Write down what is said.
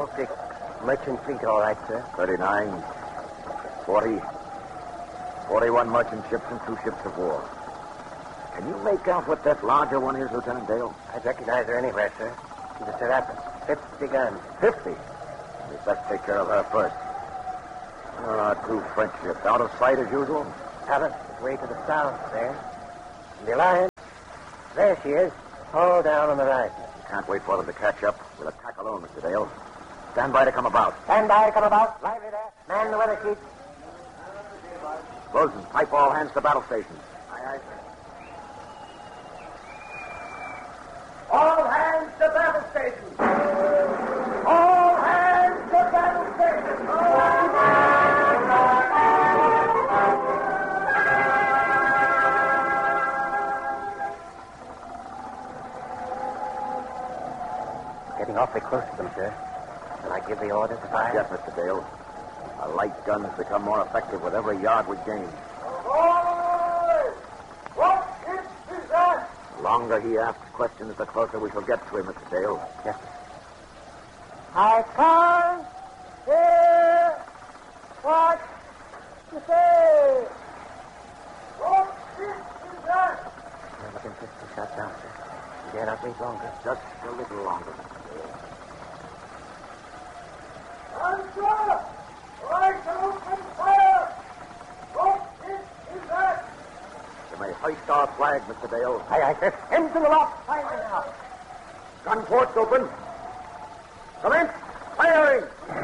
36. Merchant fleet, all right, sir. 39. 40. 41 merchant ships and 2 ships of war. Can you make out what that larger one is, Lieutenant Dale? I'd recognize her anywhere, sir. She's a Serapis. 50 guns. 50? We'd best take care of her first. 2 French ships. Out of sight as usual? Pallas is way to the south there. And the Alliance. There she is. All down on the right. Can't wait for them to catch up. We'll attack alone, Mr. Dale. Stand by to come about. Stand by to come about. Lively there. Man the weather sheet. Bosun, pipe all hands to battle stations. Aye, aye, sir. All hands to battle stations. All hands to battle stations. Getting awfully close to them, sir. Shall I give the order to fire? Yes, Mr. Dale. Our light guns become more effective with every yard we gain. What is that? The longer he asks questions, the closer we shall get to him, Mr. Dale. Yes, sir. I can't hear what you say. What is that? We're within 50 shots now, sir. You dare not wait longer. Just a little longer, Mr. Dale. Answer! Right open fire! What is that? You may hoist our flag, Mr. Dale. Aye, aye, sir. Into the lock. Fire now. Gun ports open. Commence firing!